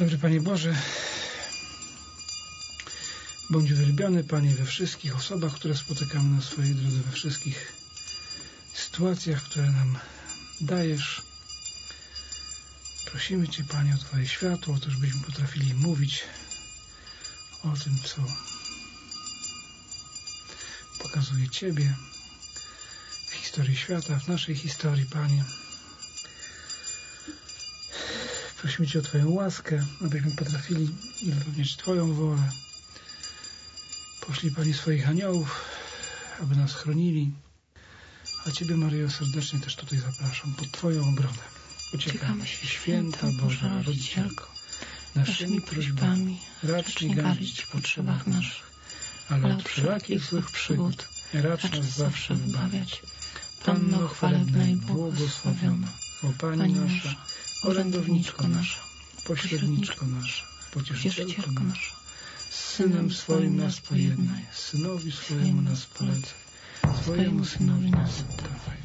Dobry Panie Boże, bądź uwielbiony Panie we wszystkich osobach, które spotykamy na swojej drodze, we wszystkich sytuacjach, które nam dajesz. Prosimy Cię, Panie, o Twoje światło, o to, żebyśmy potrafili mówić o tym, co pokazuje Ciebie w historii świata, w naszej historii, Panie. Prosimy Cię o Twoją łaskę, abyśmy potrafili wypełniać Twoją wolę. Poślij, Panie, swoich aniołów, aby nas chronili. A Ciebie, Maryjo, serdecznie też tutaj zapraszam pod Twoją obronę. Uciekamy się, święta Boża Rodzicielko, naszymi prośbami racz nie gardzić w potrzebach naszych, ale od wszelakich złych przygód racz nas zawsze wybawiać. Panno chwalebna i błogosławiona, o Pani nasza, orędowniczko nasza, pośredniczko nasza, pocieszycielko nasza, z Synem swoim nas pojednaj, Synowi swojemu nas polecaj, swojemu Synowi nas oddawaj.